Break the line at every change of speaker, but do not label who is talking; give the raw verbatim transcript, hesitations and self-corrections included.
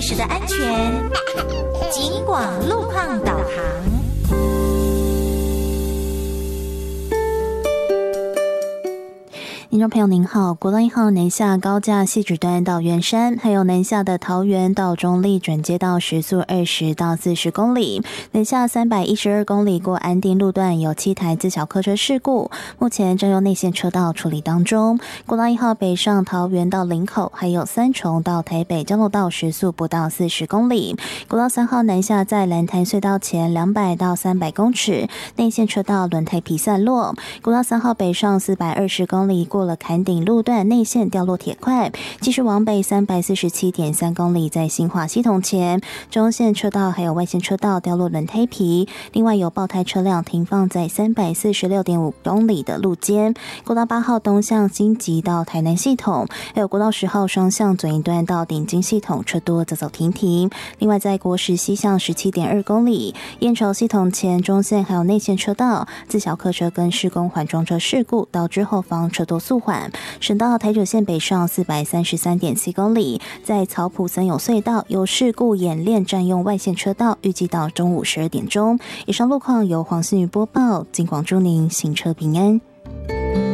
时的安全。警广路况导航。听众朋友您好，国道一号南下高架汐止段到圆山，还有南下的桃园到中立转接到时速二十到四十公里，南下三百一十二公里过安定路段有七台自小客车事故，目前正用内线车道处理当中。国道一号北上桃园到林口，还有三重到台北交流道时速不到四十公里。国道三号南下在蓝潭隧道前两百到三百公尺，内线车道轮胎皮散落。国道三号北上四百二十公里过了坎顶路段内线掉落铁块，继续往北三百四十七点三公里在新化系统前，中线车道还有外线车道掉落轮胎皮，另外有爆胎车辆停放在三百四十六点五公里的路肩。国道八号东向金吉到台南系统，还有国道十号双向左营段到顶金系统车多走走停停。另外在国十西向十七点二公里燕巢系统前中线还有内线车道自小客车跟施工缓冲车事故导致后方车多速缓。省道台九线北上四百三十三点七公里，在草埔森友隧道有事故演练占用外线车道，预计到中午十二点钟。以上路况由黄信宇播报，警广祝您行车平安。